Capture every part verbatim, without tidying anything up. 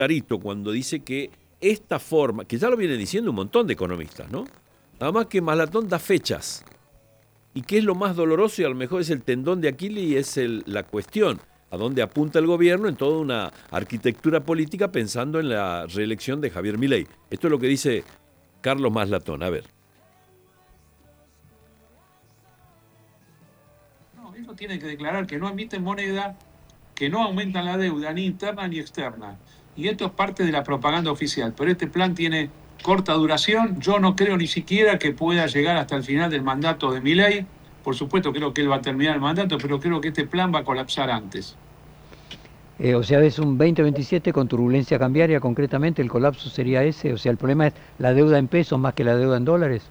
clarito cuando dice que esta forma, que ya lo viene diciendo un montón de economistas, ¿no? Nada más que Maslatón da fechas. ¿Y qué es lo más doloroso? Y a lo mejor es el tendón de Aquiles y es el, la cuestión. ¿A dónde apunta el gobierno en toda una arquitectura política pensando en la reelección de Javier Milei? Esto es lo que dice Carlos Maslatón. A ver. No, ellos tienen que declarar que no emiten moneda, que no aumentan la deuda ni interna ni externa. Y esto es parte de la propaganda oficial. Pero este plan tiene corta duración. Yo no creo ni siquiera que pueda llegar hasta el final del mandato de Milei. Por supuesto, creo que él va a terminar el mandato, pero creo que este plan va a colapsar antes. Eh, o sea, es un veinte veintisiete con turbulencia cambiaria, concretamente, el colapso sería ese. O sea, el problema es la deuda en pesos más que la deuda en dólares.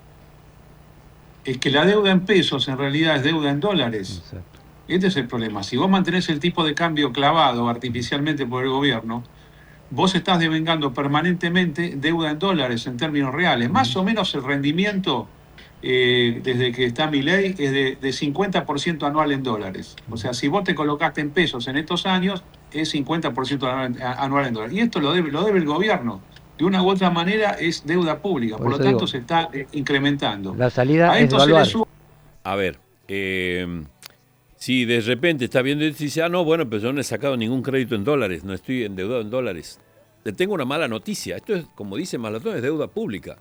Es que la deuda en pesos en realidad es deuda en dólares. Exacto. Este es el problema. Si vos mantenés el tipo de cambio clavado artificialmente por el gobierno, vos estás devengando permanentemente deuda en dólares en términos reales. Más o menos el rendimiento eh, desde que está Milei es de, de cincuenta por ciento anual en dólares. O sea, si vos te colocaste en pesos en estos años, es cincuenta por ciento anual en dólares. Y esto lo debe, lo debe el gobierno. De una u otra manera es deuda pública. Por, por lo tanto, digo, se está eh, incrementando. La salida a es evaluar. Sub... A ver, eh, si de repente está viendo esto y dice, ah, no, bueno, pero yo no he sacado ningún crédito en dólares, no estoy endeudado en dólares. Le tengo una mala noticia. Esto es, como dice Maslatón, es deuda pública.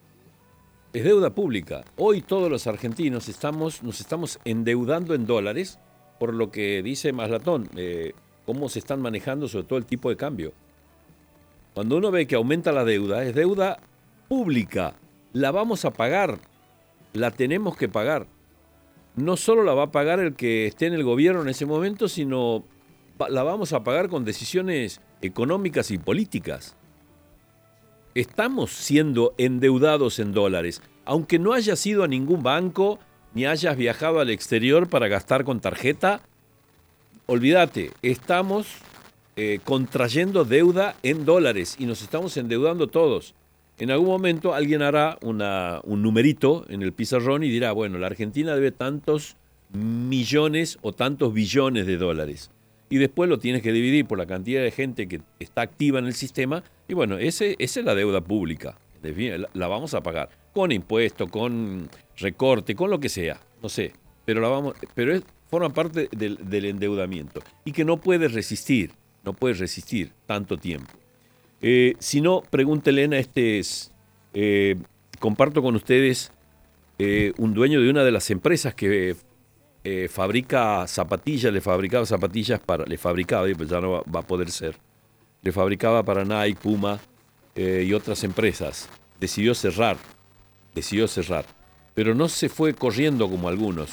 Es deuda pública. Hoy todos los argentinos estamos, nos estamos endeudando en dólares por lo que dice Maslatón, eh, cómo se están manejando sobre todo el tipo de cambio. Cuando uno ve que aumenta la deuda, es deuda pública. La vamos a pagar. La tenemos que pagar. No solo la va a pagar el que esté en el gobierno en ese momento, sino la vamos a pagar con decisiones económicas y políticas. Estamos siendo endeudados en dólares, aunque no hayas ido a ningún banco ni hayas viajado al exterior para gastar con tarjeta. Olvídate, estamos eh, contrayendo deuda en dólares y nos estamos endeudando todos. En algún momento alguien hará una, un numerito en el pizarrón y dirá, bueno, la Argentina debe tantos millones o tantos billones de dólares. Y después lo tienes que dividir por la cantidad de gente que está activa en el sistema. Y bueno, ese, esa es la deuda pública. La, la vamos a pagar. Con impuesto, con recorte, con lo que sea. No sé. Pero, la vamos, pero es, forma parte del, del endeudamiento. Y que no puedes resistir. No puedes resistir tanto tiempo. Eh, si no, pregúntele a este. Eh, comparto con ustedes eh, un dueño de una de las empresas que eh, fabrica zapatillas, le fabricaba zapatillas para. Le fabricaba, pues ya no va, va a poder ser. Le fabricaba para Nike, Puma eh, y otras empresas. Decidió cerrar. Decidió cerrar. Pero no se fue corriendo como algunos.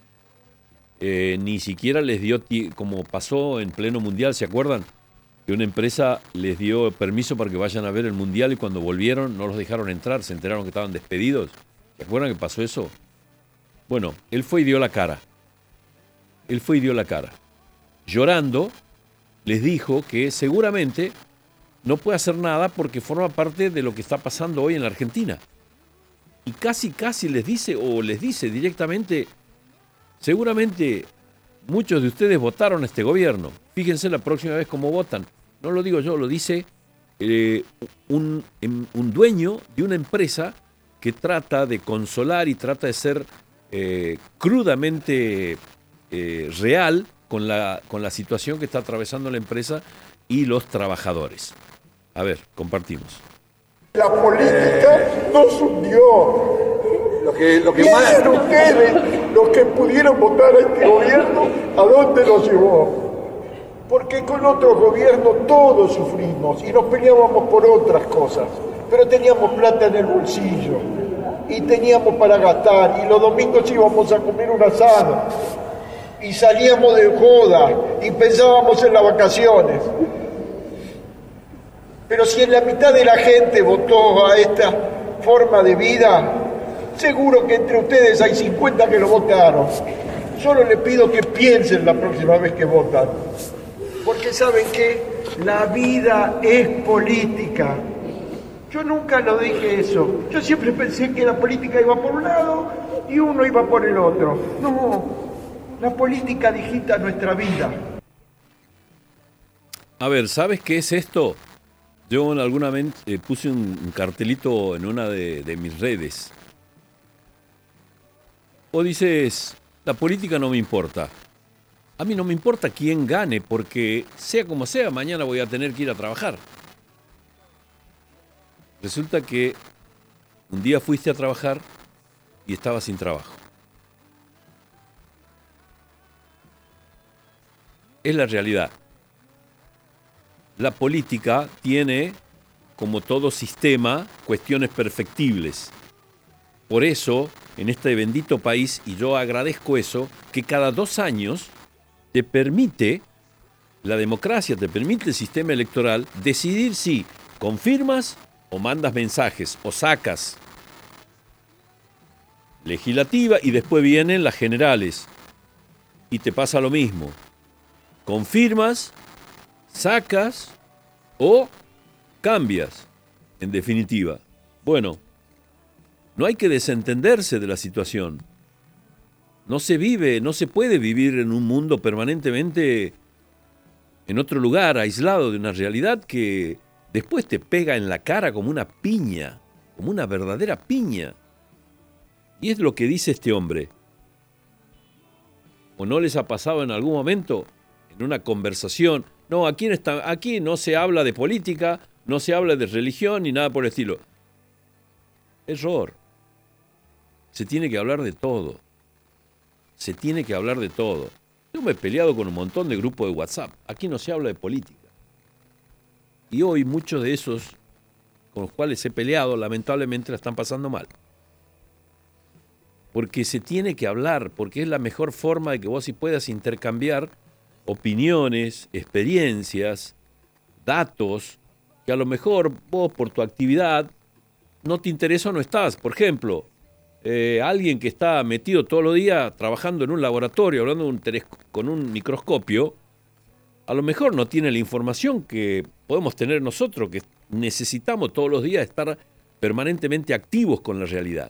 Eh, ni siquiera les dio, t- como pasó en pleno mundial, ¿se acuerdan? Que una empresa les dio permiso para que vayan a ver el mundial y cuando volvieron no los dejaron entrar, se enteraron que estaban despedidos. ¿Se acuerdan que pasó eso? Bueno, él fue y dio la cara. Él fue y dio la cara. Llorando, les dijo que seguramente no puede hacer nada porque forma parte de lo que está pasando hoy en la Argentina. Y casi, casi les dice, o les dice directamente, seguramente muchos de ustedes votaron a este gobierno. Fíjense la próxima vez cómo votan. No lo digo yo, lo dice eh, un, un dueño de una empresa que trata de consolar y trata de ser eh, crudamente eh, real con la, con la situación que está atravesando la empresa y los trabajadores. A ver, compartimos. La política nos hundió. Lo que, lo que Piensen más... ustedes, los que pudieron votar a este gobierno, ¿a dónde nos llevó? Porque con otros gobiernos todos sufrimos y nos peleábamos por otras cosas, pero teníamos plata en el bolsillo y teníamos para gastar y los domingos íbamos a comer un asado y salíamos de joda y pensábamos en las vacaciones. Pero si en la mitad de la gente votó a esta forma de vida, seguro que entre ustedes hay cincuenta que lo votaron. Solo les pido que piensen la próxima vez que votan. Porque saben que la vida es política. Yo nunca lo dije eso. Yo siempre pensé que la política iba por un lado y uno iba por el otro. No, la política digita nuestra vida. A ver, ¿sabes qué es esto? Yo en alguna vez eh, puse un, un cartelito en una de, de mis redes. O dices, la política no me importa. A mí no me importa quién gane, porque sea como sea, mañana voy a tener que ir a trabajar. Resulta que un día fuiste a trabajar y estabas sin trabajo. Es la realidad. La política tiene, como todo sistema, cuestiones perfectibles. Por eso, en este bendito país, y yo agradezco eso, que cada dos años te permite, la democracia te permite el sistema electoral, decidir si confirmas o mandas mensajes o sacas legislativa y después vienen las generales. Y te pasa lo mismo. Confirmas, sacas o cambias, en definitiva. Bueno, no hay que desentenderse de la situación. No se vive, no se puede vivir en un mundo permanentemente en otro lugar, aislado de una realidad que después te pega en la cara como una piña, como una verdadera piña. Y es lo que dice este hombre. ¿O no les ha pasado en algún momento, en una conversación? No, aquí, está, aquí no se habla de política, no se habla de religión ni nada por el estilo. Error. Se tiene que hablar de todo. Se tiene que hablar de todo. Yo me he peleado con un montón de grupos de WhatsApp. Aquí no se habla de política. Y hoy muchos de esos con los cuales he peleado, lamentablemente la están pasando mal. Porque se tiene que hablar, porque es la mejor forma de que vos sí puedas intercambiar opiniones, experiencias, datos, que a lo mejor vos por tu actividad no te interesa o no estás. Por ejemplo, eh, alguien que está metido todos los días trabajando en un laboratorio, hablando de un telesco- con un microscopio, a lo mejor no tiene la información que podemos tener nosotros, que necesitamos todos los días estar permanentemente activos con la realidad.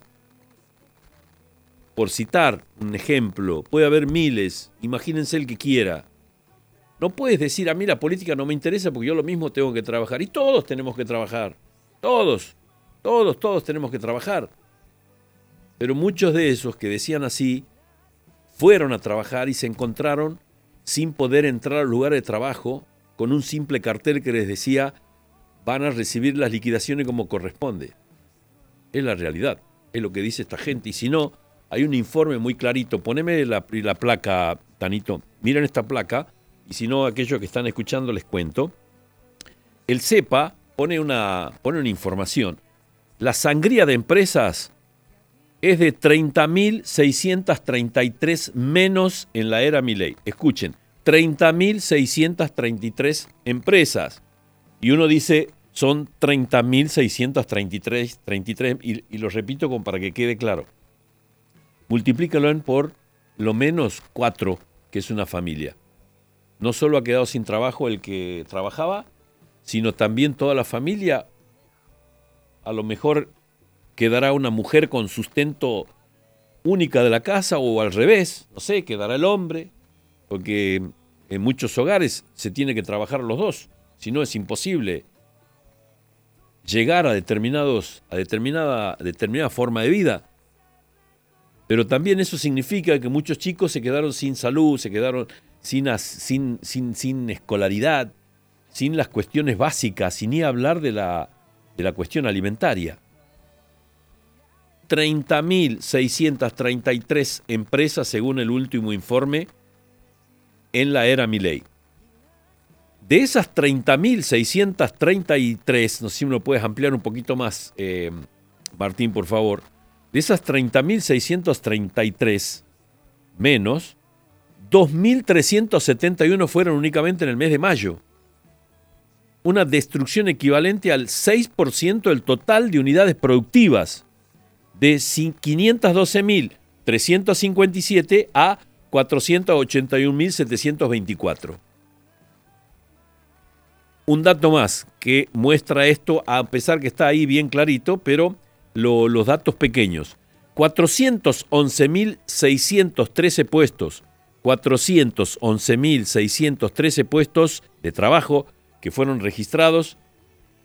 Por citar un ejemplo, puede haber miles, imagínense el que quiera. No puedes decir, a mí la política no me interesa porque yo lo mismo tengo que trabajar. Y todos tenemos que trabajar. Todos, todos, todos tenemos que trabajar. Pero muchos de esos que decían así, fueron a trabajar y se encontraron sin poder entrar al lugar de trabajo con un simple cartel que les decía, van a recibir las liquidaciones como corresponde. Es la realidad, es lo que dice esta gente. Y si no, hay un informe muy clarito. Poneme la, la placa, Tanito. Miren esta placa. Y si no, aquellos que están escuchando les cuento. El CEPA pone una, pone una información. La sangría de empresas es de treinta mil seiscientos treinta y tres menos en la era Milei. Escuchen, treinta mil seiscientos treinta y tres empresas. Y uno dice, son treinta mil seiscientos treinta y tres, treinta y, tres, y, y lo repito como para que quede claro. Multiplícalo en por lo menos cuatro, que es una familia. No solo ha quedado sin trabajo el que trabajaba, sino también toda la familia. A lo mejor quedará una mujer con sustento única de la casa o al revés, no sé, quedará el hombre, porque en muchos hogares se tiene que trabajar los dos, si no es imposible llegar a, determinados, a determinada, determinada forma de vida. Pero también eso significa que muchos chicos se quedaron sin salud, se quedaron sin, sin, sin, sin escolaridad, sin las cuestiones básicas, sin ni hablar de la, de la cuestión alimentaria. treinta mil seiscientos treinta y tres empresas, según el último informe, en la era Milei. De esas treinta mil seiscientos treinta y tres, no sé si me lo puedes ampliar un poquito más, eh, Martín, por favor. De esas treinta mil seiscientos treinta y tres menos, dos mil trescientos setenta y uno fueron únicamente en el mes de mayo. Una destrucción equivalente al seis por ciento del total de unidades productivas, de quinientos doce mil trescientos cincuenta y siete a cuatrocientos ochenta y un mil setecientos veinticuatro. Un dato más que muestra esto, a pesar que está ahí bien clarito, pero lo, los datos pequeños. cuatrocientos once mil seiscientos trece puestos, cuatrocientos once mil seiscientos trece puestos de trabajo que fueron registrados